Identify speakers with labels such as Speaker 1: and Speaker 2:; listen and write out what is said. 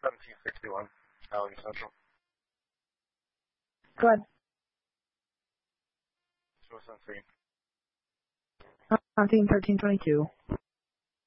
Speaker 1: 1761, Allen Central.
Speaker 2: Go ahead.
Speaker 1: Show Sensei.
Speaker 2: 1322.